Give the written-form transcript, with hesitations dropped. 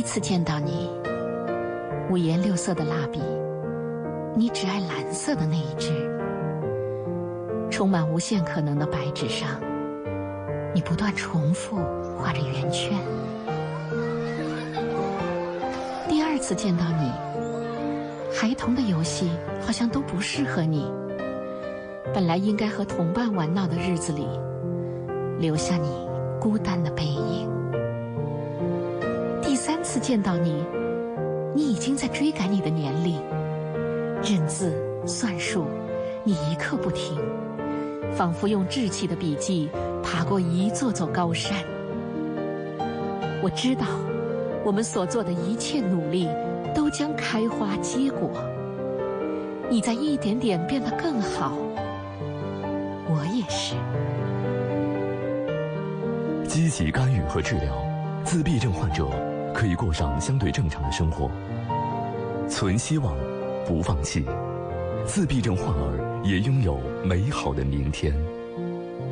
次见到你，五颜六色的蜡笔，你只爱蓝色的那一支。充满无限可能的白纸上，你不断重复画着圆圈。第二次见到你，孩童的游戏好像都不适合你，本来应该和同伴玩闹的日子里，留下你孤单的背影。第三次见到你，你已经在追赶你的年龄，认字算术，你一刻不停，仿佛用稚气的笔记爬过一座座高山。我知道，我们所做的一切努力都将开花结果。你在一点点变得更好，我也是。 积极干预和治疗，自闭症患者可以过上相对正常的生活。存希望，不放弃，自闭症患儿也拥有美好的明天。